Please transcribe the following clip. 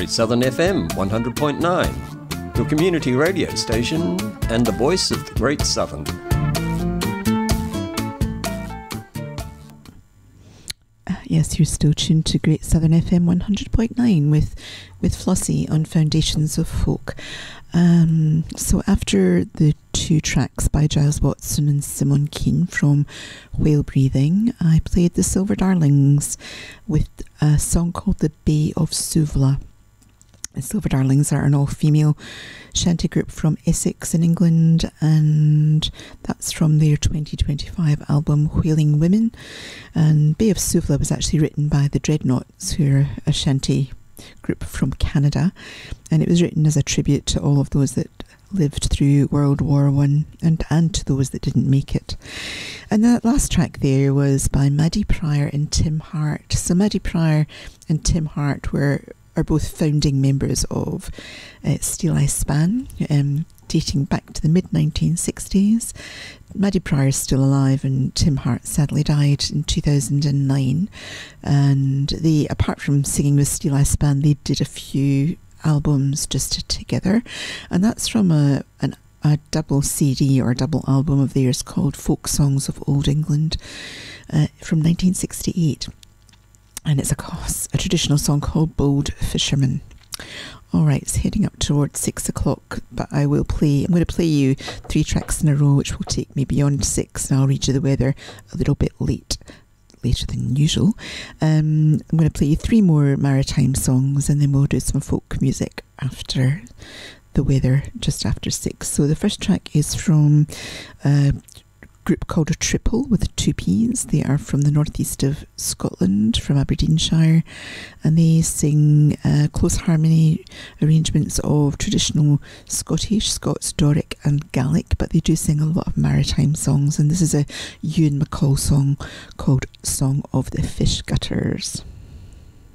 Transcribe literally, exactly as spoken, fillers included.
Great Southern F M one hundred point nine, your community radio station and the voice of the Great Southern. Yes, you're still tuned to Great Southern F M one hundred point nine with, with Flossie on Foundations of Folk. Um, so after the two tracks by Giles Watson and Simon Keane from Whale Breathing, I played the Silver Darlings with a song called The Bay of Suvla. The Silver Darlings are an all-female shanty group from Essex in England, and that's from their twenty twenty-five album Whaling Women. And Bay of Suvla was actually written by the Dreadnoughts, who are a shanty group from Canada, and it was written as a tribute to all of those that lived through World War One and, and to those that didn't make it. And that last track there was by Maddie Pryor and Tim Hart. So Maddie Pryor and Tim Hart were are both founding members of uh, Steel Eye Span, um, dating back to the mid nineteen sixties. Maddie Pryor is still alive, and Tim Hart sadly died in two thousand nine. And they, apart from singing with Steel Eye Span, they did a few albums just together, and that's from a an, a double C D or double album of theirs called Folk Songs of Old England uh, from nineteen sixty-eight. And it's a, a traditional song called Bold Fisherman. All right, it's heading up towards six o'clock, but I will play, I'm going to play you three tracks in a row, which will take me beyond six, and I'll read you the weather a little bit late, later than usual. Um, I'm going to play you three more maritime songs, and then we'll do some folk music after the weather, just after six. So the first track is from a group called A Triple with two P's. They are from the northeast of Scotland, from Aberdeenshire, and they sing uh, close harmony arrangements of traditional Scottish, Scots, Doric and Gaelic, but they do sing a lot of maritime songs, and this is a Ewan MacColl song called Song of the Fish Gutters.